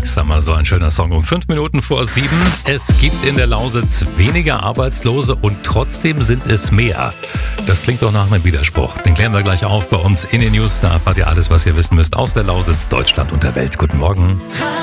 Summer, so ein schöner Song um 5 Minuten vor 7. Es gibt in der Lausitz weniger Arbeitslose und trotzdem sind es mehr. Das klingt doch nach einem Widerspruch. Den klären wir gleich auf bei uns in den News. Da erfahrt ihr alles, was ihr wissen müsst aus der Lausitz, Deutschland und der Welt. Guten Morgen.